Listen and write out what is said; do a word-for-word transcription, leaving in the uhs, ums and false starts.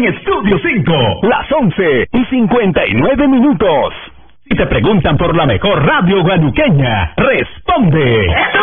en Estudio cinco, las once y cincuenta y nueve minutos. Si te preguntan por la mejor radio guaduqueña, responde...